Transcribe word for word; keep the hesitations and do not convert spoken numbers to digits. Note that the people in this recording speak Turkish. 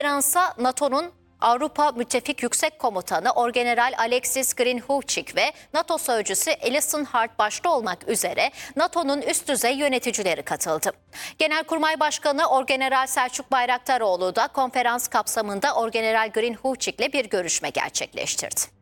Konferansa NATO'nun Avrupa Müttefik Yüksek Komutanı Orgeneral Alexis Greenhucik ve NATO sözcüsü Alison Hart başta olmak üzere NATO'nun üst düzey yöneticileri katıldı. Genelkurmay Başkanı Orgeneral Selçuk Bayraktaroğlu da konferans kapsamında Orgeneral Greenhucik ile bir görüşme gerçekleştirdi.